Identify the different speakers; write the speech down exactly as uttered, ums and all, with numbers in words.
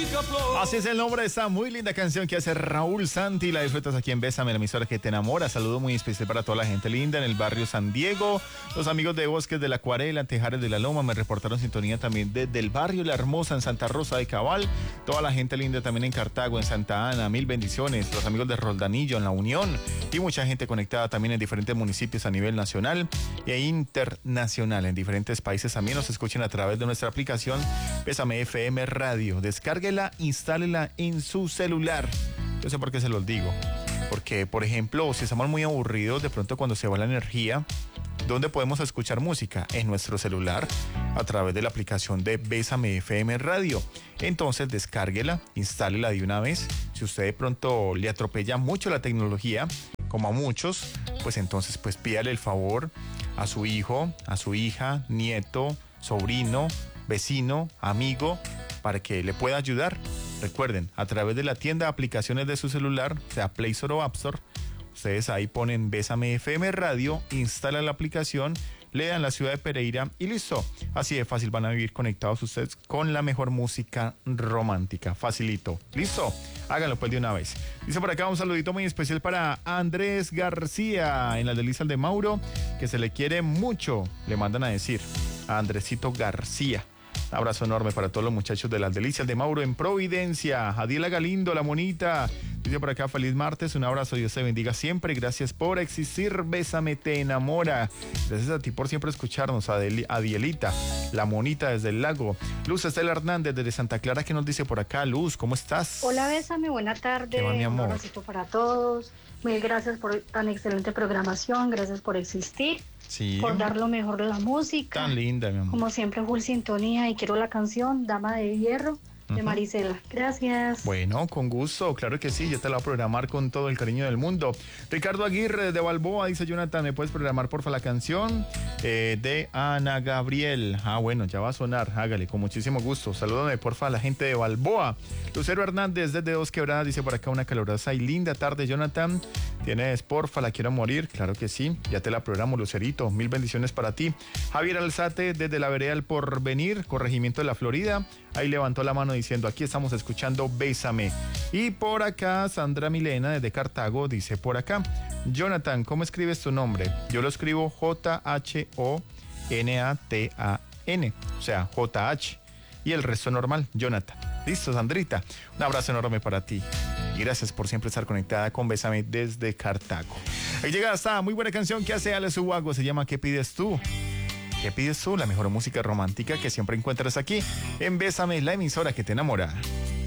Speaker 1: Así es el nombre de esta muy linda canción que hace Raúl Santi. La disfrutas aquí en Bésame, la emisora que te enamora. Saludo muy especial para toda la gente linda en el barrio San Diego. Los amigos de Bosques de la Acuarela, Tejares de la Loma, me reportaron sintonía también desde el barrio La Hermosa en Santa Rosa de Cabal. Toda la gente linda también en Cartago, en Santa Ana, mil bendiciones. Los amigos de Roldanillo en La Unión y mucha gente conectada también en diferentes municipios a nivel nacional e internacional. En diferentes países también nos escuchan a través de nuestra aplicación Bésame F M Radio. Descárguela, instálela en su celular. Yo sé por qué se los digo. Porque, por ejemplo, si estamos muy aburridos, de pronto cuando se va la energía, ¿dónde podemos escuchar música? En nuestro celular, a través de la aplicación de Bésame F M Radio. Entonces, descárguela, instálela de una vez. Si usted de pronto le atropella mucho la tecnología, como a muchos, pues entonces, pues pídale el favor a su hijo, a su hija, nieto, sobrino, vecino, amigo, para que le pueda ayudar. Recuerden, a través de la tienda de aplicaciones de su celular, sea Play Store o App Store, ustedes ahí ponen Bésame F M Radio, instalan la aplicación, le dan la ciudad de Pereira y listo. Así de fácil van a vivir conectados ustedes con la mejor música romántica. Facilito. ¿Listo? Háganlo pues de una vez. Dice por acá un saludito muy especial para Andrés García en las delicias de Mauro, que se le quiere mucho, le mandan a decir a Andresito García. Un abrazo enorme para todos los muchachos de las delicias de Mauro en Providencia. Adiela Galindo, la monita. Dice por acá, feliz martes. Un abrazo, Dios te bendiga siempre. Gracias por existir. Bésame, te enamora. Gracias a ti por siempre escucharnos. Adeli- Adielita, la monita desde el lago. Luz Estela Hernández desde Santa Clara, ¿qué nos dice por acá? Luz, ¿cómo estás?
Speaker 2: Hola, Bésame, buena tarde.
Speaker 1: ¿Qué va, mi amor?
Speaker 2: Un abracito para todos. Mil gracias por tan excelente programación. Gracias por existir.
Speaker 1: Sí.
Speaker 2: Por dar lo mejor de la música.
Speaker 1: Tan linda, mi amor.
Speaker 2: Como siempre, full sintonía. Y quiero la canción Dama de Hierro de uh-huh. Marisela. Gracias.
Speaker 1: Bueno, con gusto, claro que sí, yo te la voy a programar con todo el cariño del mundo. Ricardo Aguirre de Balboa dice: Jonathan, ¿me puedes programar porfa la canción eh, de Ana Gabriel? Ah, bueno, ya va a sonar, hágale, con muchísimo gusto. Salúdame porfa a la gente de Balboa. Lucero Hernández desde Dos Quebradas dice por acá: una calurosa y linda tarde, Jonathan. ¿Tienes porfa, la quiero morir? Claro que sí, ya te la programo, Lucerito, mil bendiciones para ti. Javier Alzate desde la vereda El Porvenir, corregimiento de la Florida, ahí levantó la mano diciendo: aquí estamos escuchando Bésame. Y por acá Sandra Milena desde Cartago dice por acá: Jonathan, ¿cómo escribes tu nombre? Yo lo escribo J H O N A T A N, o sea, J H, y el resto normal, Jonathan. Listo, Sandrita, un abrazo enorme para ti. Y gracias por siempre estar conectada con Bésame desde Cartago. Ahí llega esta muy buena canción que hace Ale Subago, se llama ¿Qué pides tú? ¿Qué pides tú? La mejor música romántica que siempre encuentras aquí en Bésame, la emisora que te enamora.